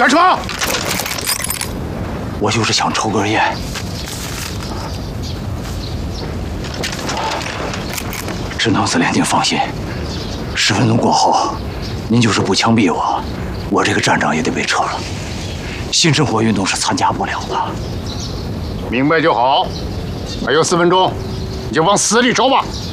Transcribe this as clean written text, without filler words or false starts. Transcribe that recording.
开车！ 我就是想抽根烟。陈唐司令，您放心，10分钟过后，您就是不枪毙我，我这个站长也得被撤了。新生活运动是参加不了的。 明白就好。还有4分钟，你就往死里抽吧。